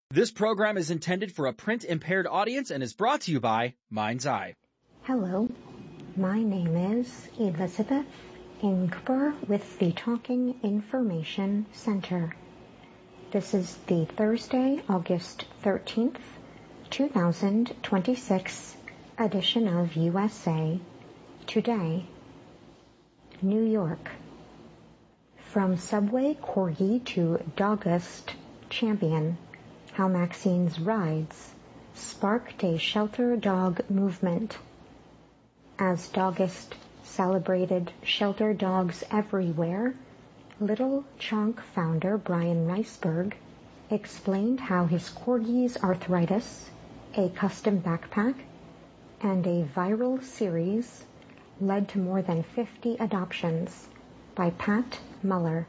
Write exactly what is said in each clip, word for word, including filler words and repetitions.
This program is intended for a print-impaired audience and is brought to you by Mind's Eye. Hello, my name is Elizabeth Ingber with the Talking Information Center. This is the Thursday, August thirteenth, two thousand twenty-six edition of U S A Today. New York. From Subway Corgi to Doggist Champion, how Maxine's rides sparked a shelter dog movement. As Doggist celebrated shelter dogs everywhere, Little Chunk founder Brian Reisberg explained how his Corgi's arthritis, a custom backpack, and a viral series led to more than fifty adoptions by Pat Muller.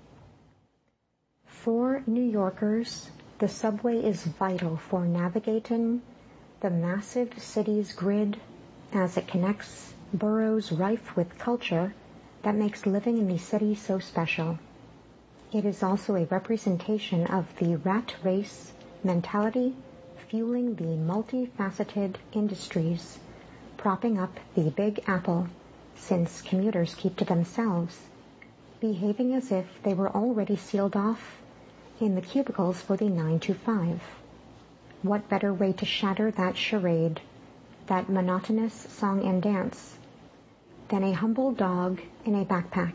For New Yorkers, the subway is vital for navigating the massive city's grid as it connects boroughs rife with culture that makes living in the city so special. It is also a representation of the rat race mentality fueling the multifaceted industries propping up the Big Apple, since commuters keep to themselves, behaving as if they were already sealed off in the cubicles for the nine to five. What better way to shatter that charade, that monotonous song and dance, than a humble dog in a backpack?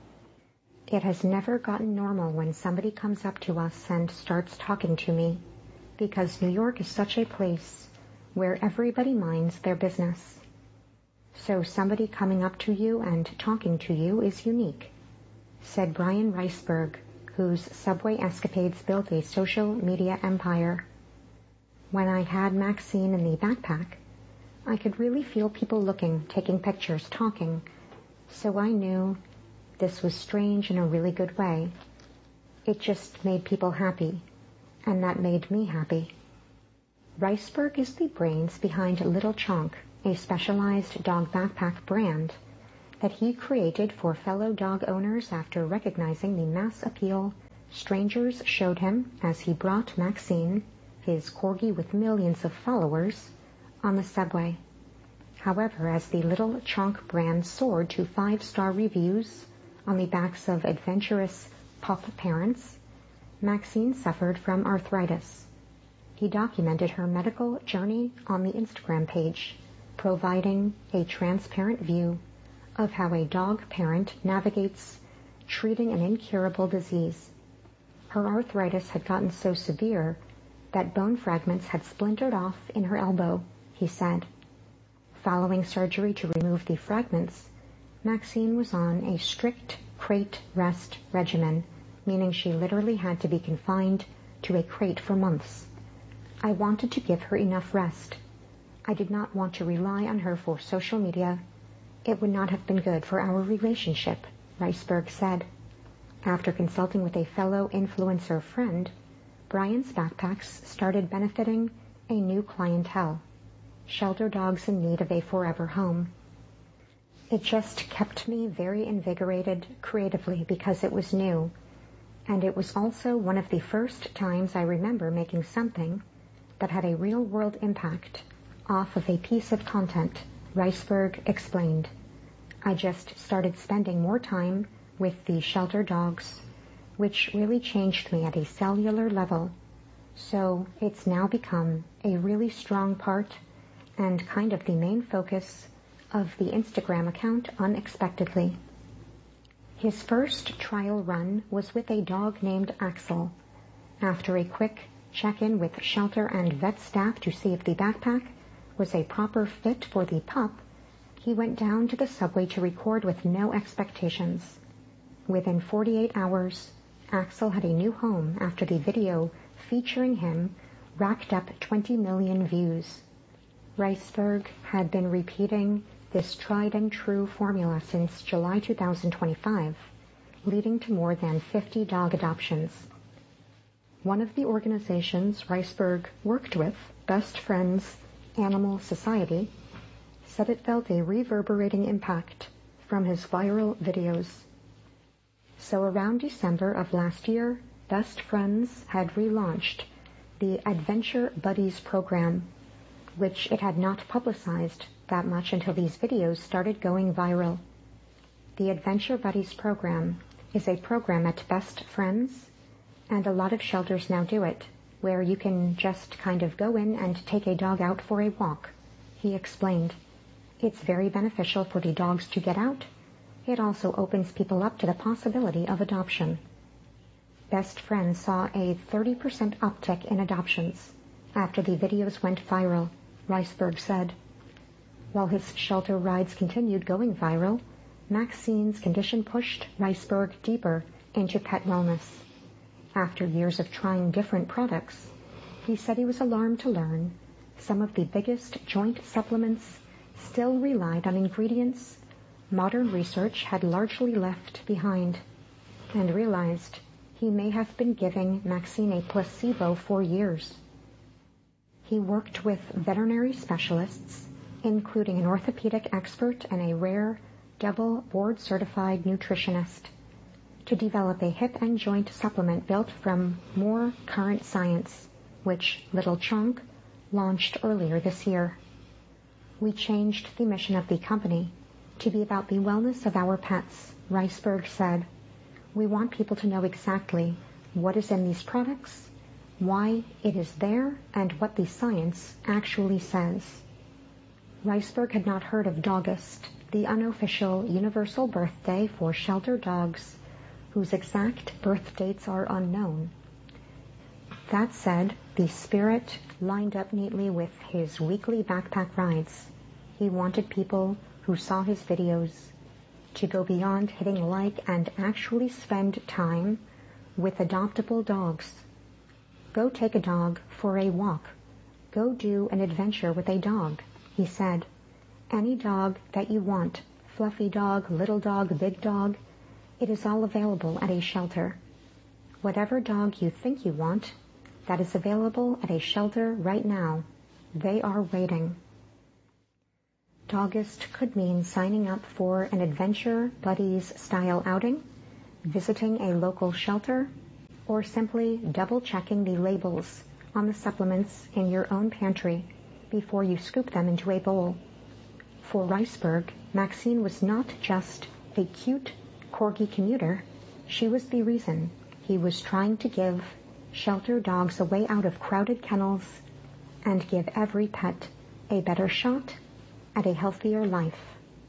It has never gotten normal when somebody comes up to us and starts talking to me, because New York is such a place where everybody minds their business. So somebody coming up to you and talking to you is unique, said Brian Reisberg, whose subway escapades built a social media empire. When I had Maxine in the backpack, I could really feel people looking, taking pictures, talking, so I knew this was strange in a really good way. It just made people happy, and that made me happy. Reisberg is the brains behind Little Chunk, a specialized dog backpack brand that he created for fellow dog owners after recognizing the mass appeal strangers showed him as he brought Maxine, his corgi with millions of followers, on the subway. However, as the Little Chunk brand soared to five-star reviews on the backs of adventurous pup parents, Maxine suffered from arthritis. He documented her medical journey on the Instagram page, providing a transparent view of how a dog parent navigates treating an incurable disease. Her arthritis had gotten so severe that bone fragments had splintered off in her elbow, he said. Following surgery to remove the fragments, Maxine was on a strict crate rest regimen, meaning she literally had to be confined to a crate for months. I wanted to give her enough rest. I did not want to rely on her for social media. It would not have been good for our relationship, Reisberg said. After consulting with a fellow influencer friend, Brian's backpacks started benefiting a new clientele, shelter dogs in need of a forever home. It just kept me very invigorated creatively because it was new, and it was also one of the first times I remember making something that had a real-world impact off of a piece of content, Reisberg explained. I just started spending more time with the shelter dogs, which really changed me at a cellular level. So it's now become a really strong part and kind of the main focus of the Instagram account unexpectedly. His first trial run was with a dog named Axel. After a quick check-in with shelter and vet staff to see if the backpack was a proper fit for the pup, he went down to the subway to record with no expectations. Within forty-eight hours, Axel had a new home after the video featuring him racked up twenty million views. Reisberg had been repeating this tried-and-true formula since July two thousand twenty-five, leading to more than fifty dog adoptions. One of the organizations Reisberg worked with, Best Friends Animal Society, said it felt a reverberating impact from his viral videos. So around December of last year, Best Friends had relaunched the Adventure Buddies program, which it had not publicized that much until these videos started going viral. The Adventure Buddies program is a program at Best Friends, and a lot of shelters now do it, where you can just kind of go in and take a dog out for a walk. He explained, "It's very beneficial for the dogs to get out. It also opens people up to the possibility of adoption." Best Friends saw a thirty percent uptick in adoptions after the videos went viral, Reisberg said. While his shelter rides continued going viral, Maxine's condition pushed Reisberg deeper into pet wellness. After years of trying different products, he said he was alarmed to learn some of the biggest joint supplements still relied on ingredients modern research had largely left behind, and realized he may have been giving Maxine a placebo for years. He worked with veterinary specialists, including an orthopedic expert and a rare double board-certified nutritionist, to develop a hip and joint supplement built from more current science, which Little Chunk launched earlier this year. "We changed the mission of the company to be about the wellness of our pets," Reisberg said. "We want people to know exactly what is in these products, why it is there, and what the science actually says." Reisberg had not heard of Dogust, the unofficial universal birthday for shelter dogs, whose exact birth dates are unknown. That said, the spirit lined up neatly with his weekly backpack rides. He wanted people who saw his videos to go beyond hitting like and actually spend time with adoptable dogs. "Go take a dog for a walk. Go do an adventure with a dog," he said. "Any dog that you want, fluffy dog, little dog, big dog, it is all available at a shelter. Whatever dog you think you want, that is available at a shelter right now. They are waiting." Dogust could mean signing up for an Adventure Buddies-style outing, visiting a local shelter, or simply double-checking the labels on the supplements in your own pantry before you scoop them into a bowl. For Reisberg, Maxine was not just a cute corgi commuter. She was the reason he was trying to give shelter dogs a way out of crowded kennels and give every pet a better shot at a healthier life.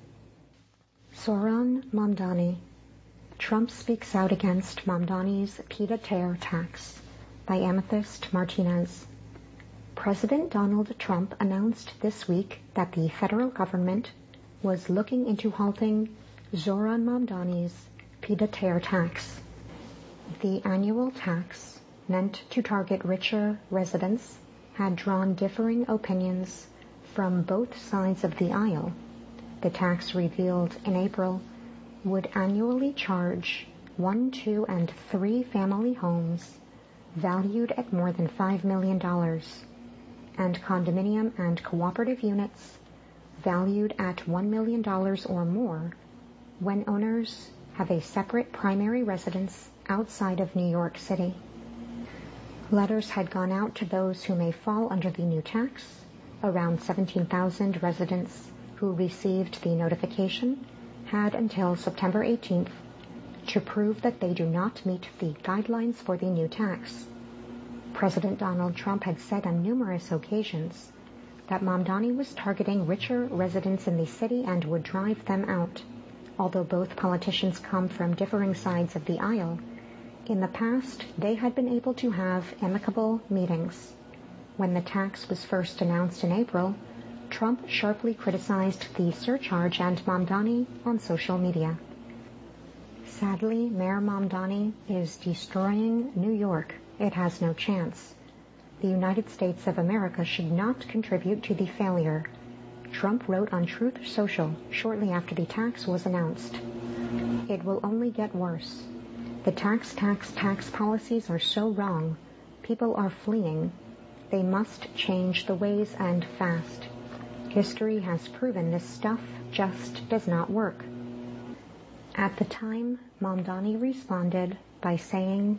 Zohran Mamdani. Trump speaks out against Mamdani's pied-à-terre tax, by Amethyst Martinez. President Donald Trump announced this week that the federal government was looking into halting Zohran Mamdani's pied-à-terre tax. The annual tax, meant to target richer residents, had drawn differing opinions from both sides of the aisle. The tax, revealed in April, would annually charge one, two, and three family homes valued at more than five million dollars, and condominium and cooperative units valued at one million dollars or more when owners have a separate primary residence outside of New York City. Letters had gone out to those who may fall under the new tax. Around seventeen thousand residents who received the notification had until September eighteenth to prove that they do not meet the guidelines for the new tax. President Donald Trump had said on numerous occasions that Mamdani was targeting richer residents in the city and would drive them out. Although both politicians come from differing sides of the aisle, in the past they had been able to have amicable meetings. When the tax was first announced in April, Trump sharply criticized the surcharge and Mamdani on social media. Sadly, Mayor Mamdani is destroying New York. It has no chance. The United States of America should not contribute to the failure, Trump wrote on Truth Social shortly after the tax was announced. It will only get worse. The tax, tax, tax policies are so wrong. People are fleeing. They must change the ways, and fast. History has proven this stuff just does not work. At the time, Mamdani responded by saying,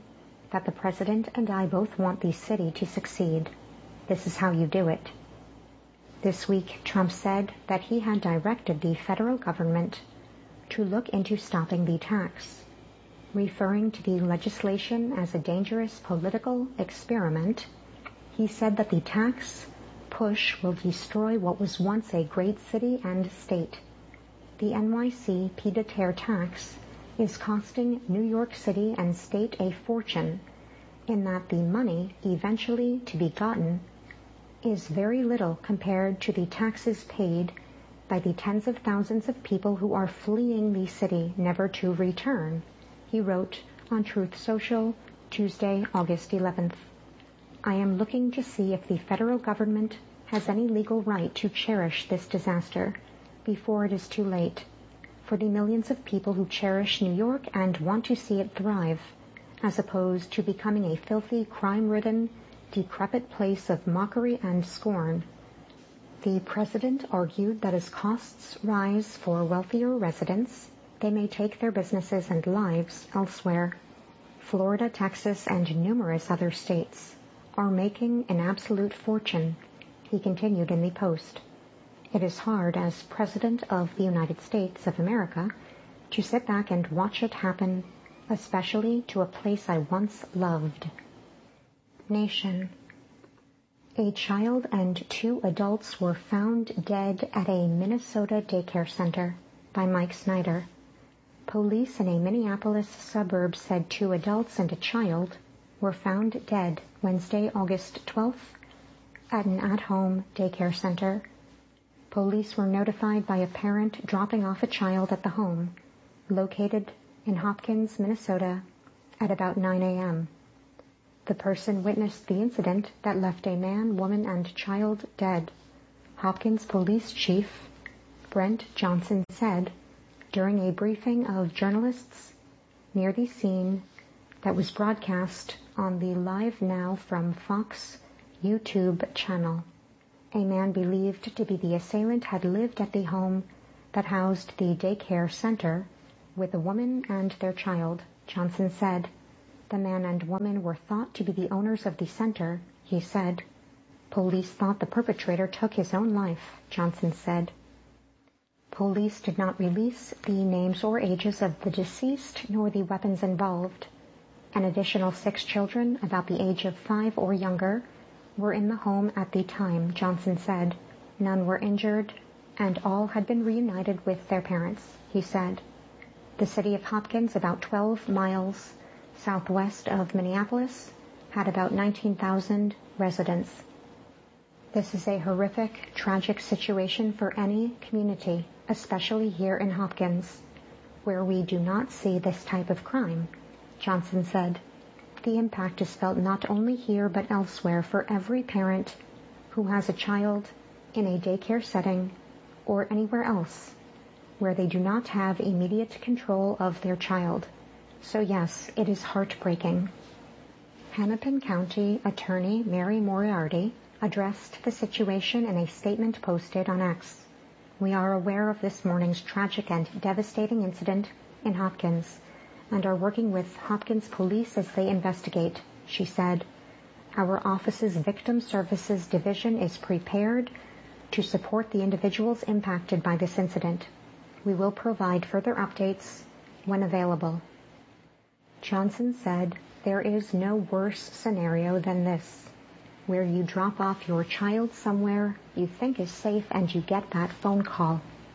that the president and I both want the city to succeed. This is how you do it. This week, Trump said that he had directed the federal government to look into stopping the tax, referring to the legislation as a dangerous political experiment. He said that the tax push will destroy what was once a great city and state. The N Y C pied-à-terre tax is costing New York City and state a fortune, in that the money eventually to be gotten is very little compared to the taxes paid by the tens of thousands of people who are fleeing the city never to return, he wrote on Truth Social Tuesday, August eleventh. I am looking to see if the federal government has any legal right to cherish this disaster before it is too late, for the millions of people who cherish New York and want to see it thrive, as opposed to becoming a filthy, crime-ridden, decrepit place of mockery and scorn. The president argued that as costs rise for wealthier residents, they may take their businesses and lives elsewhere. Florida, Texas, and numerous other states are making an absolute fortune, he continued in the Post. It is hard as President of the United States of America to sit back and watch it happen, especially to a place I once loved. Nation. A child and two adults were found dead at a Minnesota daycare center by Mike Snyder. Police in a Minneapolis suburb said two adults and a child were found dead Wednesday, August twelfth, at an at-home daycare center. Police were notified by a parent dropping off a child at the home, located in Hopkins, Minnesota, at about nine a.m. The person witnessed the incident that left a man, woman, and child dead. Hopkins Police Chief Brent Johnson said during a briefing of journalists near the scene that was broadcast on the Live Now from Fox YouTube channel. A man believed to be the assailant had lived at the home that housed the daycare center with a woman and their child, Johnson said. The man and woman were thought to be the owners of the center, he said. Police thought the perpetrator took his own life, Johnson said. Police did not release the names or ages of the deceased nor the weapons involved. An additional six children, about the age of five or younger, were in the home at the time, Johnson said. None were injured, and all had been reunited with their parents, he said. The city of Hopkins, about twelve miles southwest of Minneapolis, had about nineteen thousand residents. This is a horrific, tragic situation for any community, especially here in Hopkins, where we do not see this type of crime, Johnson said. The impact is felt not only here but elsewhere for every parent who has a child in a daycare setting or anywhere else where they do not have immediate control of their child. So yes, it is heartbreaking. Hennepin County Attorney Mary Moriarty addressed the situation in a statement posted on X. We are aware of this morning's tragic and devastating incident in Hopkins and are working with Hopkins Police as they investigate, she said. Our office's Victim Services Division is prepared to support the individuals impacted by this incident. We will provide further updates when available. Johnson said, there is no worse scenario than this, where you drop off your child somewhere you think is safe and you get that phone call.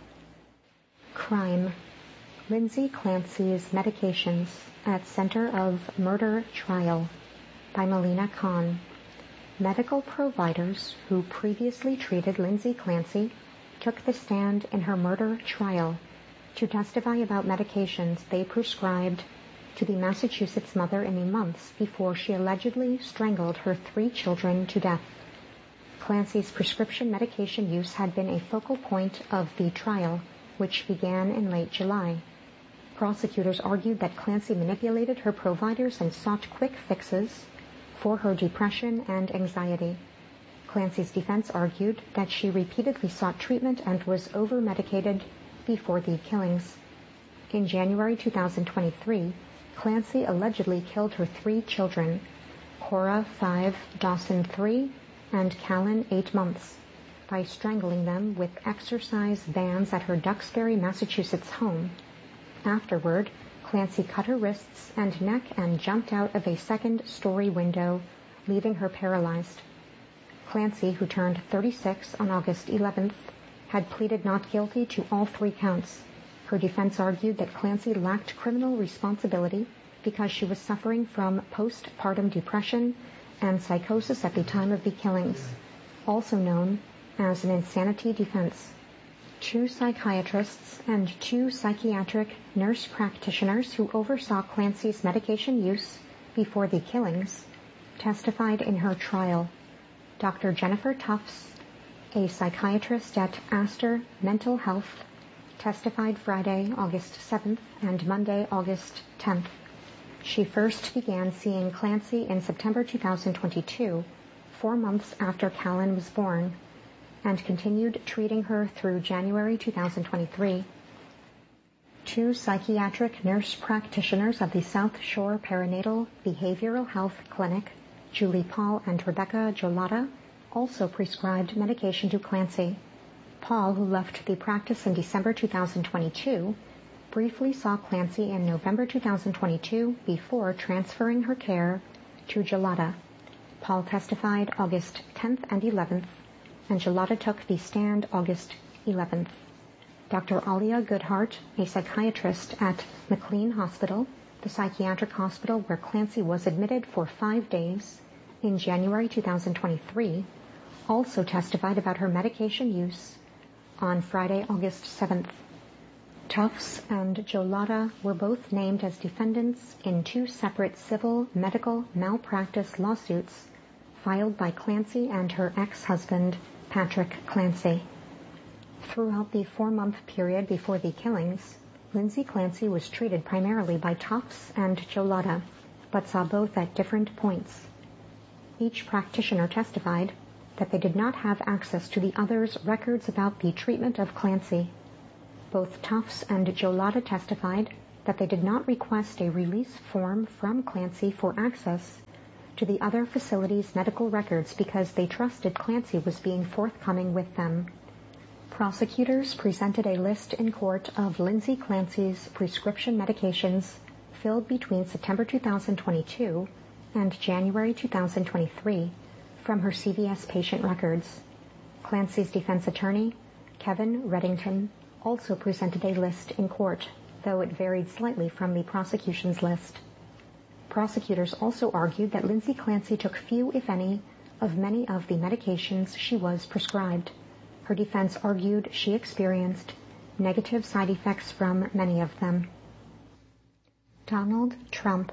Crime. Lindsay Clancy's Medications at Center of Murder Trial by Melina Kahn. Medical providers who previously treated Lindsay Clancy took the stand in her murder trial to testify about medications they prescribed to the Massachusetts mother in the months before she allegedly strangled her three children to death. Clancy's prescription medication use had been a focal point of the trial, which began in late July. Prosecutors argued that Clancy manipulated her providers and sought quick fixes for her depression and anxiety. Clancy's defense argued that she repeatedly sought treatment and was over-medicated before the killings. In January two thousand twenty-three, Clancy allegedly killed her three children, Cora, five, Dawson, three, and Callan, eight months, by strangling them with exercise bands at her Duxbury, Massachusetts home. Afterward, Clancy cut her wrists and neck and jumped out of a second-story window, leaving her paralyzed. Clancy, who turned thirty-six on August eleventh, had pleaded not guilty to all three counts. Her defense argued that Clancy lacked criminal responsibility because she was suffering from postpartum depression and psychosis at the time of the killings, also known as an insanity defense. Two psychiatrists and two psychiatric nurse practitioners who oversaw Clancy's medication use before the killings testified in her trial. Doctor Jennifer Tufts, a psychiatrist at Astor Mental Health, testified Friday, August seventh, and Monday, August tenth. She first began seeing Clancy in September two thousand twenty-two, four months after Callan was born, and continued treating her through January two thousand twenty-three. Two psychiatric nurse practitioners of the South Shore Perinatal Behavioral Health Clinic, Julie Paul and Rebecca Jolata, also prescribed medication to Clancy. Paul, who left the practice in December two thousand twenty-two, briefly saw Clancy in November two thousand twenty-two before transferring her care to Jolata. Paul testified August tenth and eleventh, and Jolata took the stand August eleventh. Doctor Alia Goodhart, a psychiatrist at McLean Hospital, the psychiatric hospital where Clancy was admitted for five days in January two thousand twenty-three, also testified about her medication use on Friday, August seventh. Tufts and Jolata were both named as defendants in two separate civil medical malpractice lawsuits filed by Clancy and her ex-husband, Patrick Clancy. Throughout the four-month period before the killings, Lindsay Clancy was treated primarily by Tufts and Jolata, but saw both at different points. Each practitioner testified that they did not have access to the other's records about the treatment of Clancy. Both Tufts and Jolata testified that they did not request a release form from Clancy for access to the other facility's medical records because they trusted Clancy was being forthcoming with them. Prosecutors presented a list in court of Lindsay Clancy's prescription medications filled between September two thousand twenty-two and January two thousand twenty-three from her C V S patient records. Clancy's defense attorney, Kevin Reddington, also presented a list in court, though it varied slightly from the prosecution's list. Prosecutors also argued that Lindsay Clancy took few, if any, of many of the medications she was prescribed. Her defense argued she experienced negative side effects from many of them. Donald Trump.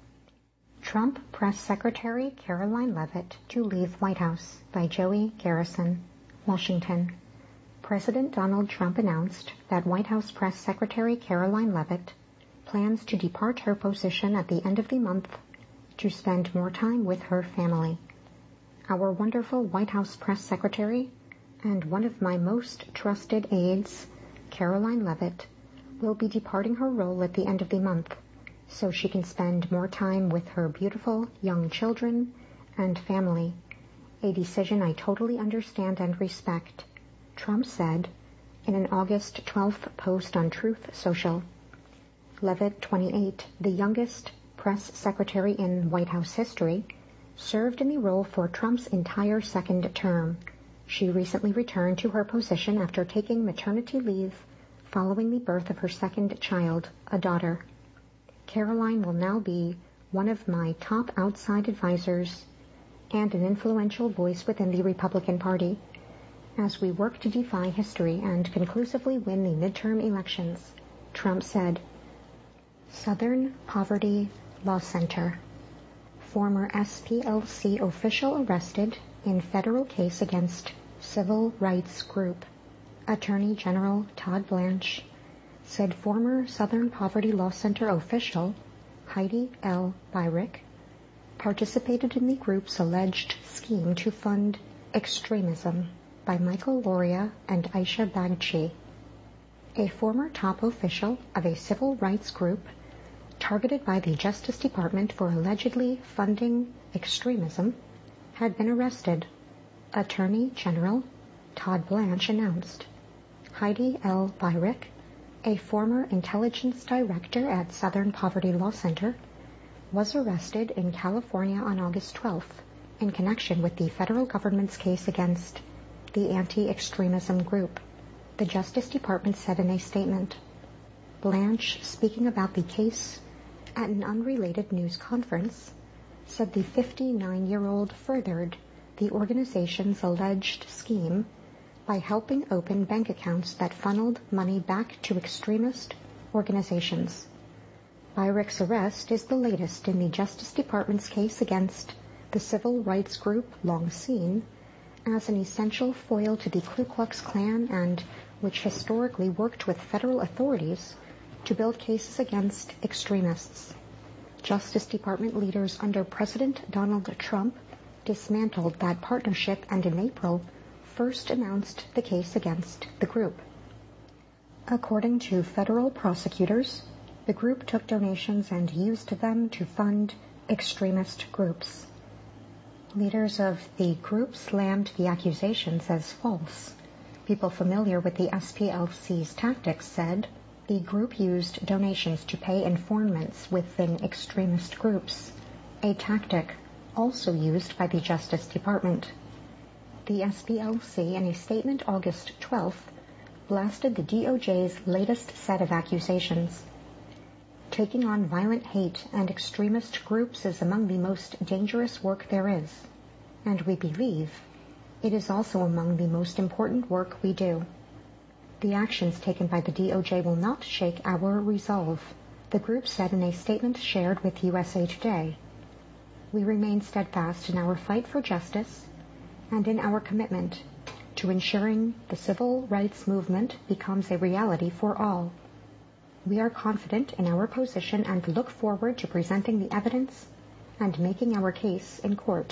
Trump Press Secretary Caroline Leavitt to leave White House by Joey Garrison, Washington. President Donald Trump announced that White House Press Secretary Caroline Leavitt plans to depart her position at the end of the month to spend more time with her family. Our wonderful White House Press Secretary and one of my most trusted aides, Caroline Leavitt, will be departing her role at the end of the month so she can spend more time with her beautiful young children and family, a decision I totally understand and respect, Trump said in an August twelfth post on Truth Social. Leavitt, twenty-eight, the youngest press secretary in White House history, served in the role for Trump's entire second term. She recently returned to her position after taking maternity leave following the birth of her second child, a daughter. Caroline will now be one of my top outside advisors and an influential voice within the Republican Party as we work to defy history and conclusively win the midterm elections, Trump said. Southern Poverty Law Center. Former S P L C official arrested in federal case against civil rights group. Attorney General Todd Blanche said former Southern Poverty Law Center official Heidi L. Byrick participated in the group's alleged scheme to fund extremism by Michael Loria and Aisha Bagchi. A former top official of a civil rights group targeted by the Justice Department for allegedly funding extremism, had been arrested, Attorney General Todd Blanche announced. Heidi L. Beirich, a former intelligence director at Southern Poverty Law Center, was arrested in California on August twelfth in connection with the federal government's case against the anti-extremism group, the Justice Department said in a statement. Blanche, speaking about the case at an unrelated news conference, said the fifty-nine-year-old furthered the organization's alleged scheme by helping open bank accounts that funneled money back to extremist organizations. Beirich's arrest is the latest in the Justice Department's case against the civil rights group long seen as an essential foil to the Ku Klux Klan and which historically worked with federal authorities to build cases against extremists. Justice Department leaders under President Donald Trump dismantled that partnership and in April first announced the case against the group. According to federal prosecutors, the group took donations and used them to fund extremist groups. Leaders of the group slammed the accusations as false. People familiar with the S P L C's tactics said the group used donations to pay informants within extremist groups, a tactic also used by the Justice Department. The S P L C, in a statement August twelfth, blasted the D O J's latest set of accusations. Taking on violent hate and extremist groups is among the most dangerous work there is, and we believe it is also among the most important work we do. The actions taken by the D O J will not shake our resolve, the group said in a statement shared with U S A Today. We remain steadfast in our fight for justice and in our commitment to ensuring the civil rights movement becomes a reality for all. We are confident in our position and look forward to presenting the evidence and making our case in court.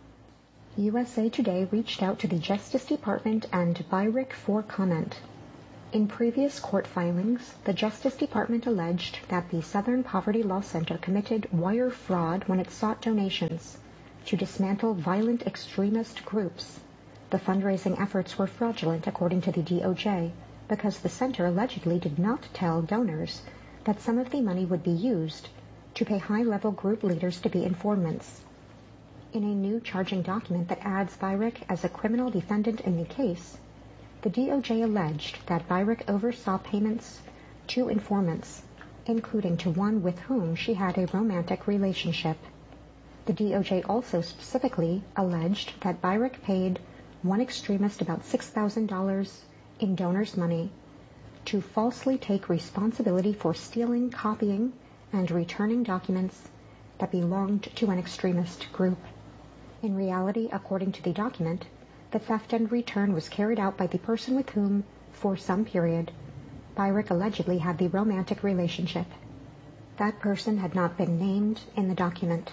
U S A Today reached out to the Justice Department and Beirich for comment. In previous court filings, the Justice Department alleged that the Southern Poverty Law Center committed wire fraud when it sought donations to dismantle violent extremist groups. The fundraising efforts were fraudulent, according to the D O J, because the center allegedly did not tell donors that some of the money would be used to pay high-level group leaders to be informants. In a new charging document that adds Beirich as a criminal defendant in the case, the D O J alleged that Beirich oversaw payments to informants, including to one with whom she had a romantic relationship. The D O J also specifically alleged that Beirich paid one extremist about six thousand dollars in donors' money to falsely take responsibility for stealing, copying, and returning documents that belonged to an extremist group. In reality, according to the document, the theft and return was carried out by the person with whom, for some period, Beirich allegedly had the romantic relationship. That person had not been named in the document.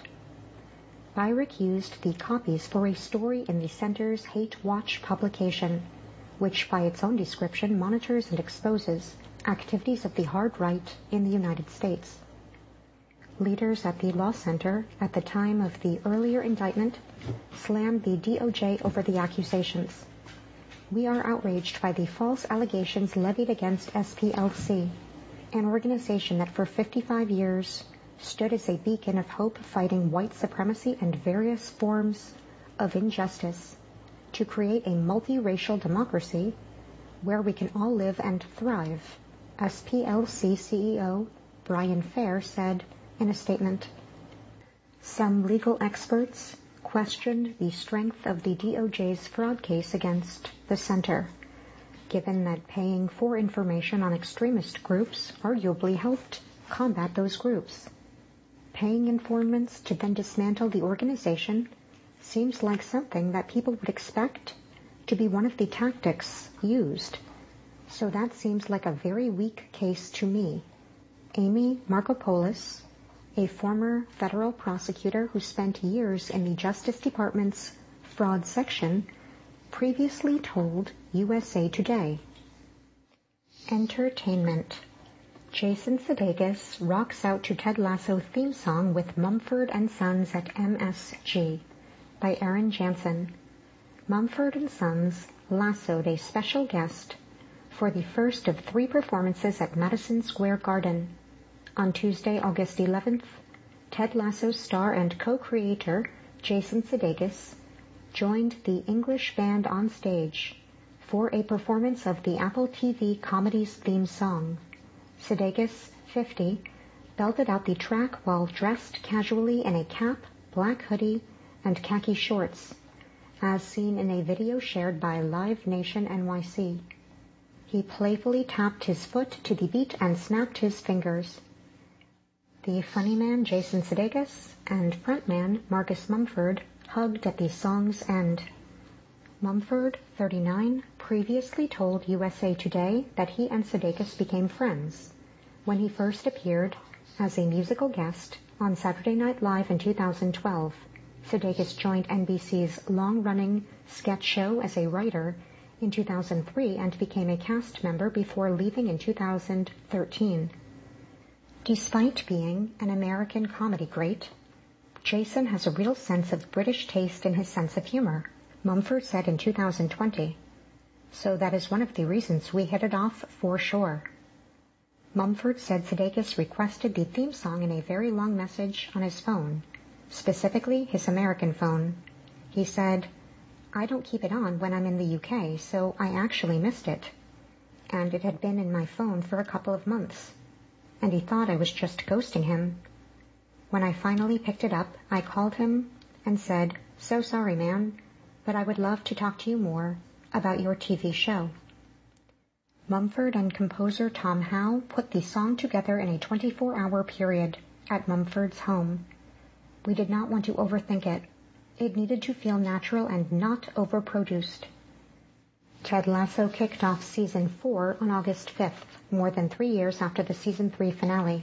Beirich used the copies for a story in the center's Hate Watch publication, which by its own description monitors and exposes activities of the hard right in the United States. Leaders at the law center at the time of the earlier indictment slammed the D O J over the accusations. We are outraged by the false allegations levied against S P L C, an organization that for fifty-five years stood as a beacon of hope fighting white supremacy and various forms of injustice to create a multiracial democracy where we can all live and thrive, S P L C C E O Brian Fair said in a statement. Some legal experts questioned the strength of the D O J's fraud case against the center, given that paying for information on extremist groups arguably helped combat those groups. Paying informants to then dismantle the organization seems like something that people would expect to be one of the tactics used. So that seems like a very weak case to me. Amy Markopoulos, a former federal prosecutor who spent years in the Justice Department's fraud section, previously told U S A Today. Entertainment. Jason Sudeikis rocks out to Ted Lasso theme song with Mumford and Sons at M S G by Aaron Jansen. Mumford and Sons lassoed a special guest for the first of three performances at Madison Square Garden. On Tuesday, August eleventh, Ted Lasso star and co-creator Jason Sudeikis joined the English band on stage for a performance of the Apple T V comedy's theme song. Sudeikis, fifty, belted out the track while dressed casually in a cap, black hoodie, and khaki shorts, as seen in a video shared by Live Nation N Y C. He playfully tapped his foot to the beat and snapped his fingers. The funny man Jason Sudeikis and frontman Marcus Mumford hugged at the song's end. Mumford, thirty-nine, previously told U S A Today that he and Sudeikis became friends when he first appeared as a musical guest on Saturday Night Live in two thousand twelve. Sudeikis joined N B C's long-running sketch show as a writer in two thousand three and became a cast member before leaving in two thousand thirteen. Despite being an American comedy great, Jason has a real sense of British taste in his sense of humor, Mumford said in two thousand twenty. So that is one of the reasons we hit it off for sure. Mumford said Sudeikis requested the theme song in a very long message on his phone, specifically his American phone. He said, "I don't keep it on when I'm in the U K, so I actually missed it. And it had been in my phone for a couple of months. And he thought I was just ghosting him. When I finally picked it up, I called him and said, 'So sorry, man, but I would love to talk to you more about your T V show.'" Mumford and composer Tom Howe put the song together in a twenty-four hour period at Mumford's home. "We did not want to overthink it. It needed to feel natural and not overproduced." Ted Lasso kicked off season four on August fifth, more than three years after the season three finale.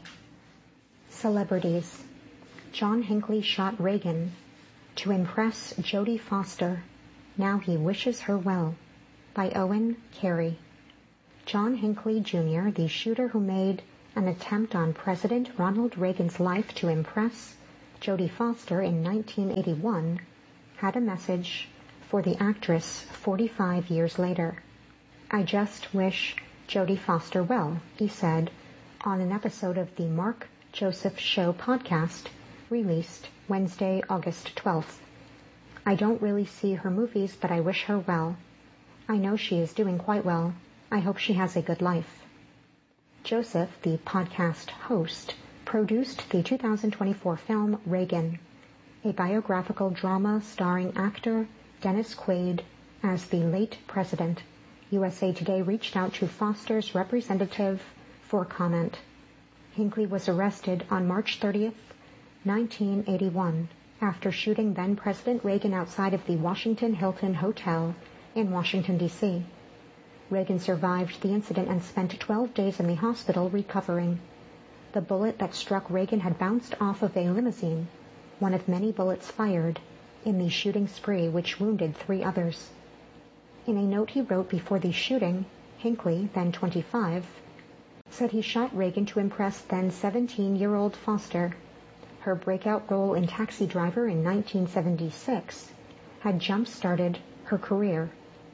Celebrities. John Hinckley shot Reagan to impress Jodie Foster. Now he wishes her well, by Owen Carey. John Hinckley Junior, the shooter who made an attempt on President Ronald Reagan's life to impress Jodie Foster in nineteen eighty-one, had a message for the actress forty-five years later. "I just wish Jodie Foster well," he said on an episode of the Mark Joseph Show podcast, released Wednesday, August twelfth. "I don't really see her movies, but I wish her well. I know she is doing quite well. I hope she has a good life." Joseph, the podcast host, produced the two thousand twenty-four film Reagan, a biographical drama starring actor Dennis Quaid as the late president. U S A Today reached out to Foster's representative for comment. Hinckley was arrested on March thirtieth, nineteen eighty-one, after shooting then-President Reagan outside of the Washington Hilton Hotel in Washington, D C Reagan survived the incident and spent twelve days in the hospital recovering. The bullet that struck Reagan had bounced off of a limousine, one of many bullets fired in the shooting spree which wounded three others. In a note he wrote before the shooting, Hinckley, then twenty-five, said he shot Reagan to impress then seventeen-year-old Foster. Her breakout role in Taxi Driver in nineteen seventy-six had jump-started her career.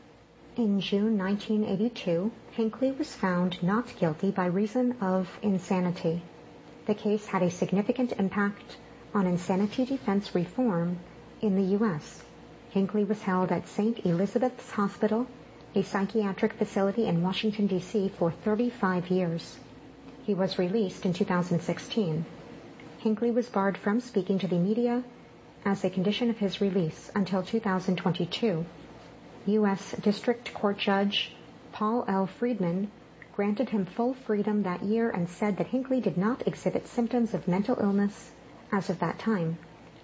In June nineteen eighty-two, Hinckley was found not guilty by reason of insanity. The case had a significant impact on insanity defense reform in the U S Hinckley was held at Saint Elizabeth's Hospital, a psychiatric facility in Washington, D C, for thirty-five years. He was released in two thousand sixteen. Hinckley was barred from speaking to the media as a condition of his release until two thousand twenty-two. U S District Court Judge Paul L. Friedman granted him full freedom that year and said that Hinckley did not exhibit symptoms of mental illness as of that time.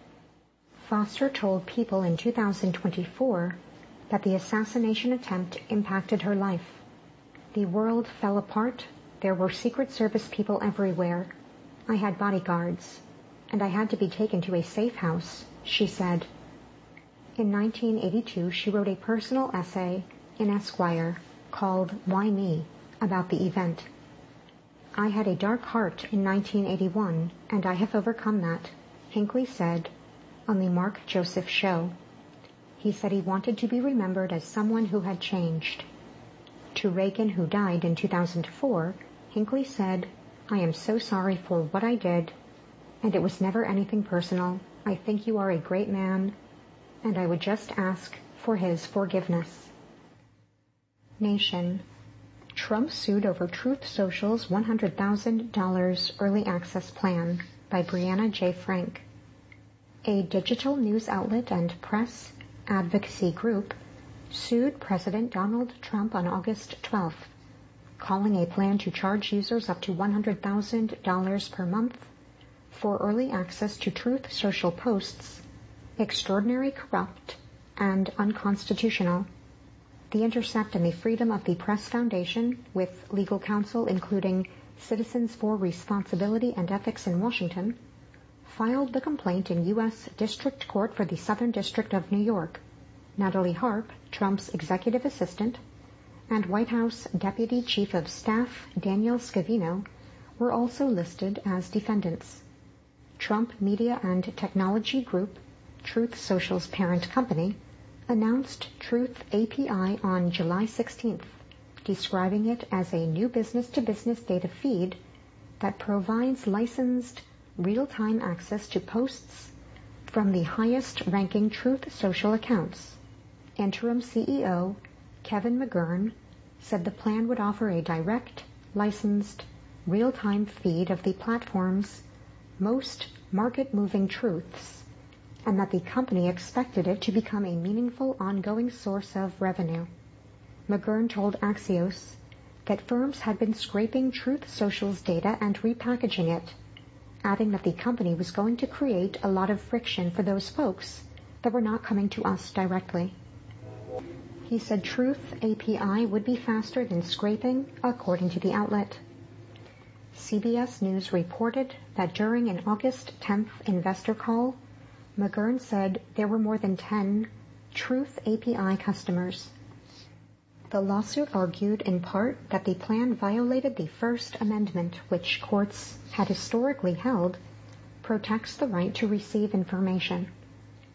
Foster told People in two thousand twenty-four that the assassination attempt impacted her life. "The world fell apart. There were Secret Service people everywhere. I had bodyguards, and I had to be taken to a safe house," she said. In nineteen eighty-two, she wrote a personal essay in Esquire called "Why Me?" about the event. I had a dark heart in nineteen eighty-one, and I have overcome that, Hinckley said on the Mark Joseph Show. He said he wanted to be remembered as someone who had changed. To Reagan, who died in two thousand four, Hinckley said, I am so sorry for what I did, and it was never anything personal. I think you are a great man, and I would just ask for his forgiveness. Nation. Trump sued over Truth Social's one hundred thousand dollars early access plan by Brianna J. Frank. A digital news outlet and press advocacy group sued President Donald Trump on August twelfth, calling a plan to charge users up to one hundred thousand dollars per month for early access to Truth Social posts extraordinary, corrupt, and unconstitutional. The Intercept and the Freedom of the Press Foundation, with legal counsel including Citizens for Responsibility and Ethics in Washington, filed the complaint in U S District Court for the Southern District of New York. Natalie Harp, Trump's executive assistant, and White House Deputy Chief of Staff Daniel Scavino were also listed as defendants. Trump Media and Technology Group, Truth Social's parent company, announced Truth A P I on July sixteenth, describing it as a new business-to-business data feed that provides licensed, real-time access to posts from the highest-ranking Truth Social accounts. Interim C E O Kevin McGurn said the plan would offer a direct, licensed, real-time feed of the platform's most market-moving truths, and that the company expected it to become a meaningful ongoing source of revenue. McGurn told Axios that firms had been scraping Truth Social's data and repackaging it, adding that the company was going to create a lot of friction for those folks that were not coming to us directly. He said Truth A P I would be faster than scraping, according to the outlet. C B S News reported that during an August tenth investor call, McGurn said there were more than ten Truth A P I customers. The lawsuit argued in part that the plan violated the First Amendment, which courts had historically held protects the right to receive information.